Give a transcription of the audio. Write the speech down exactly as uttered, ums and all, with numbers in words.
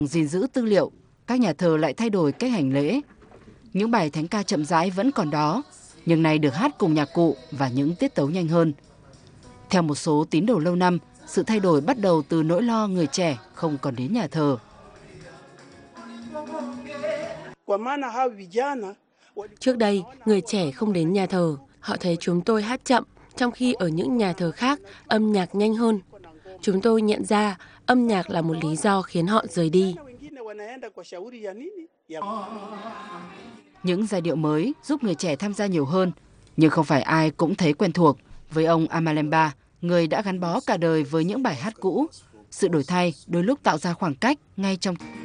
gìn giữ tư liệu, các nhà thờ lại thay đổi cách hành lễ. Những bài thánh ca chậm rãi vẫn còn đó, nhưng nay được hát cùng nhạc cụ và những tiết tấu nhanh hơn. Theo một số tín đồ lâu năm, sự thay đổi bắt đầu từ nỗi lo người trẻ không còn đến nhà thờ. Trước đây, người trẻ không đến nhà thờ, họ thấy chúng tôi hát chậm, trong khi ở những nhà thờ khác, âm nhạc nhanh hơn. Chúng tôi nhận ra âm nhạc là một lý do khiến họ rời đi. Những giai điệu mới giúp người trẻ tham gia nhiều hơn, nhưng không phải ai cũng thấy quen thuộc. Với ông Amalemba, người đã gắn bó cả đời với những bài hát cũ, sự đổi thay đôi lúc tạo ra khoảng cách ngay trong